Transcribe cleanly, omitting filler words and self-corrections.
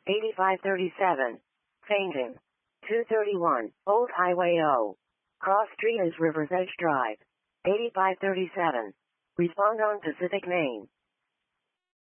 8537. Fainting. 231. Old Highway O. Cross Street is Rivers Edge Drive. 8537. Respond on Pacific Main.